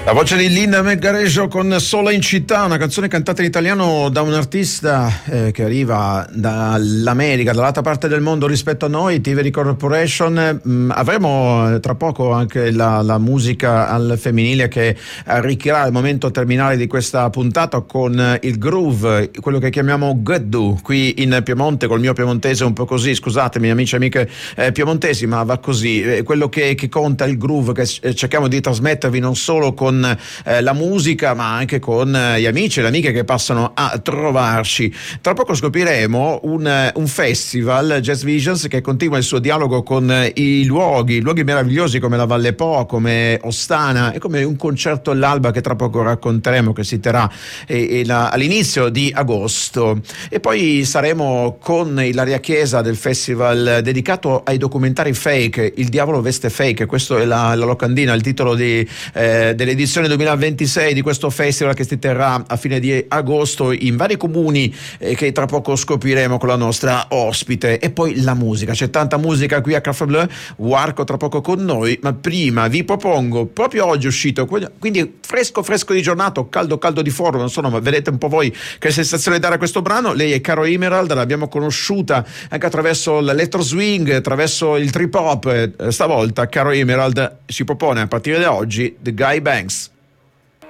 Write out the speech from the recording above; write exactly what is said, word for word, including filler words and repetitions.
La voce di Linda Melgarejo con Sola in città, una canzone cantata in italiano da un artista eh, che arriva dall'America, dall'altra parte del mondo rispetto a noi, Thievery Corporation. Mm, avremo tra poco anche la, la musica al femminile che arricchirà il momento terminale di questa puntata con il groove, quello che chiamiamo Guddu qui in Piemonte, col mio piemontese un po' così, scusatemi amici e amiche eh, piemontesi, ma va così, eh, quello che, che conta il groove che eh, cerchiamo di trasmettervi non solo con Eh, la musica ma anche con eh, gli amici e le amiche che passano a trovarci. Tra poco scopriremo un, eh, un festival Jazz Visions che continua il suo dialogo con eh, i luoghi luoghi meravigliosi come la Valle Po, come Ostana e come un concerto all'Alba che tra poco racconteremo, che si terrà eh, eh, la, all'inizio di agosto. E poi saremo con Ilaria Chiesa del festival dedicato ai documentari fake, Il diavolo veste fake, questo è la, la locandina, il titolo di, eh, dell'edizione duemilaventisei di questo festival che si terrà a fine di agosto in vari comuni eh, che tra poco scopriremo con la nostra ospite. E poi la musica, c'è tanta musica qui a Café Bleu, Warco tra poco con noi, ma prima vi propongo, proprio oggi è uscito, quindi fresco fresco di giornata, caldo caldo di forno, non so, ma vedete un po' voi che sensazione dare a questo brano. Lei è Caro Emerald, l'abbiamo conosciuta anche attraverso l'electro swing, attraverso il trip hop. Stavolta Caro Emerald ci propone a partire da oggi The Guy Banks.